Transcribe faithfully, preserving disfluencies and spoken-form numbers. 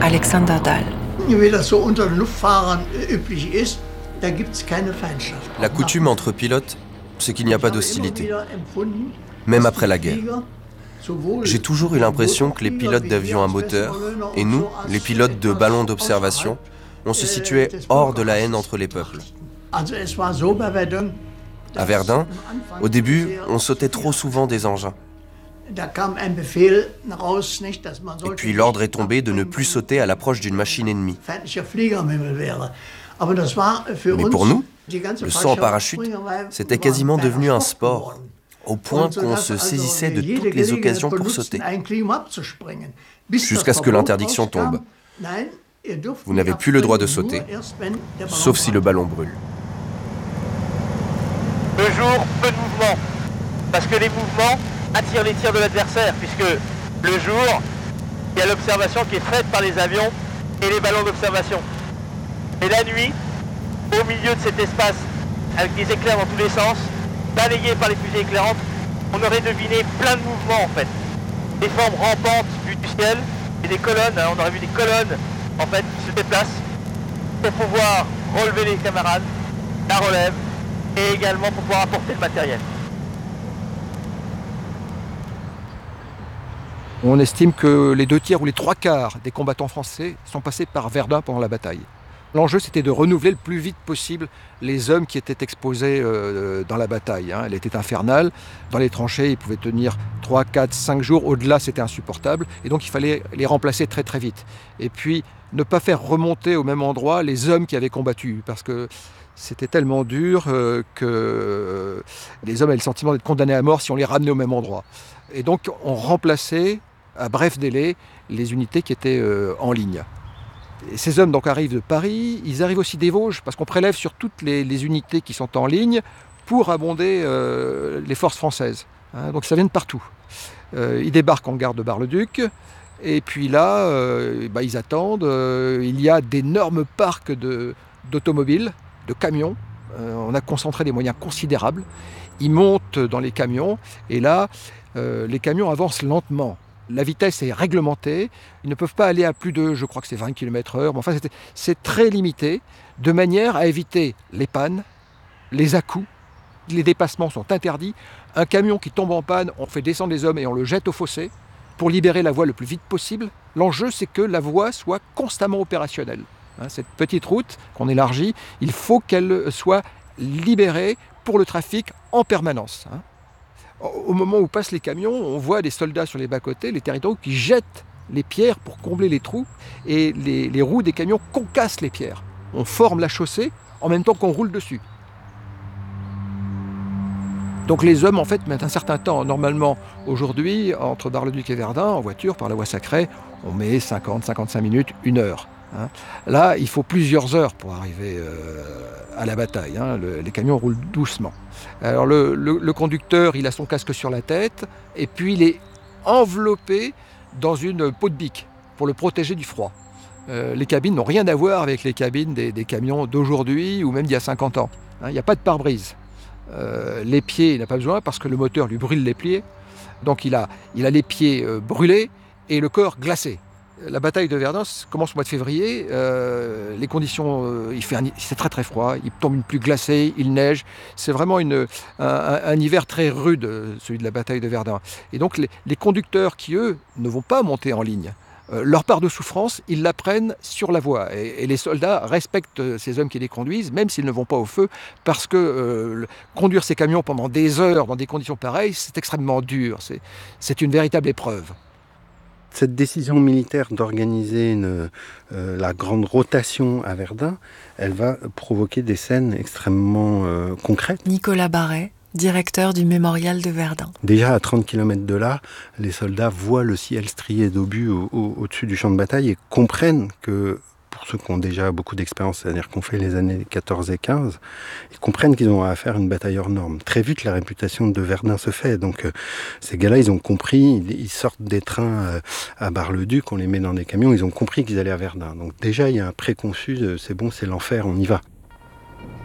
Alexander Dahl. La coutume entre pilotes, c'est qu'il n'y a pas d'hostilité, même après la guerre. J'ai toujours eu l'impression que les pilotes d'avions à moteur et nous, les pilotes de ballons d'observation, on se situait hors de la haine entre les peuples. À Verdun, au début, on sautait trop souvent des engins. Et puis l'ordre est tombé de ne plus sauter à l'approche d'une machine ennemie. Mais pour nous, le saut en parachute, c'était quasiment devenu un sport, au point qu'on se saisissait de toutes les occasions pour sauter, jusqu'à ce que l'interdiction tombe. Vous n'avez plus le droit de sauter, sauf si le ballon brûle. Le jour, peu de mouvement, parce que les mouvements attirent les tirs de l'adversaire, puisque le jour, il y a l'observation qui est faite par les avions et les ballons d'observation. Et la nuit, au milieu de cet espace, avec des éclairs dans tous les sens, balayés par les fusées éclairantes, on aurait deviné plein de mouvements en fait. Des formes rampantes vues du ciel et des colonnes, hein, on aurait vu des colonnes en fait qui se déplacent pour pouvoir relever les camarades, la relève et également pour pouvoir apporter le matériel. On estime que les deux tiers ou les trois quarts des combattants français sont passés par Verdun pendant la bataille. L'enjeu, c'était de renouveler le plus vite possible les hommes qui étaient exposés euh, dans la bataille. Hein. Elle était infernale. Dans les tranchées, ils pouvaient tenir trois, quatre, cinq jours. Au-delà, c'était insupportable. Et donc, il fallait les remplacer très, très vite. Et puis, ne pas faire remonter au même endroit les hommes qui avaient combattu. Parce que c'était tellement dur euh, que euh, les hommes avaient le sentiment d'être condamnés à mort si on les ramenait au même endroit. Et donc, on remplaçait à bref délai les unités qui étaient euh, en ligne. Et ces hommes donc arrivent de Paris, ils arrivent aussi des Vosges, parce qu'on prélève sur toutes les, les unités qui sont en ligne pour abonder euh, les forces françaises. Hein, donc ça vient de partout. Euh, ils débarquent en gare de Bar-le-Duc, et puis là, euh, bah, ils attendent. Euh, il y a d'énormes parcs de, d'automobiles, de camions. Euh, on a concentré des moyens considérables. Ils montent dans les camions, et là, euh, les camions avancent lentement. La vitesse est réglementée, ils ne peuvent pas aller à plus de, je crois que c'est vingt kilomètres heure, mais enfin c'est, c'est très limité, de manière à éviter les pannes, les à-coups, les dépassements sont interdits. Un camion qui tombe en panne, on fait descendre les hommes et on le jette au fossé pour libérer la voie le plus vite possible. L'enjeu, c'est que la voie soit constamment opérationnelle. Hein, cette petite route qu'on élargit, il faut qu'elle soit libérée pour le trafic en permanence. Hein. Au moment où passent les camions, on voit des soldats sur les bas-côtés, les territoriaux, qui jettent les pierres pour combler les trous et les, les roues des camions concassent les pierres. On forme la chaussée en même temps qu'on roule dessus. Donc les hommes en fait mettent un certain temps. Normalement, aujourd'hui, entre Bar-le-Duc et Verdun, en voiture, par la voie sacrée, on met cinquante à cinquante-cinq minutes, une heure. Hein. Là, il faut plusieurs heures pour arriver euh, à la bataille. Hein. Le, les camions roulent doucement. Alors le, le, le conducteur, il a son casque sur la tête et puis il est enveloppé dans une peau de bique pour le protéger du froid. Euh, les cabines n'ont rien à voir avec les cabines des, des camions d'aujourd'hui ou même d'il y a cinquante ans. Hein, il n'y a pas de pare-brise. Euh, les pieds, il n'a pas besoin parce que le moteur lui brûle les pieds. Donc il a, il a les pieds euh, brûlés et le corps glacé. La bataille de Verdun commence au mois de février. Euh, les conditions, euh, il fait un, c'est très très froid. Il tombe une pluie glacée, il neige. C'est vraiment une, un, un hiver très rude, celui de la bataille de Verdun. Et donc les, les conducteurs qui, eux, ne vont pas monter en ligne, euh, leur part de souffrance, ils la prennent sur la voie. Et, et les soldats respectent ces hommes qui les conduisent, même s'ils ne vont pas au feu, parce que euh, conduire ces camions pendant des heures dans des conditions pareilles, c'est extrêmement dur. C'est, c'est une véritable épreuve. Cette décision militaire d'organiser une, euh, la grande rotation à Verdun, elle va provoquer des scènes extrêmement euh, concrètes. Nicolas Barret, directeur du mémorial de Verdun. Déjà à trente kilomètres de là, les soldats voient le ciel strié d'obus au, au, au-dessus du champ de bataille et comprennent que, pour ceux qui ont déjà beaucoup d'expérience, c'est-à-dire qu'on fait les années quatorze et quinze, ils comprennent qu'ils ont affaire à une bataille hors norme. Très vite, la réputation de Verdun se fait. Donc, euh, ces gars-là, ils ont compris, ils, ils sortent des trains euh, à Bar-le-Duc, on les met dans des camions, ils ont compris qu'ils allaient à Verdun. Donc déjà, il y a un préconçu, de, c'est bon, c'est l'enfer, on y va.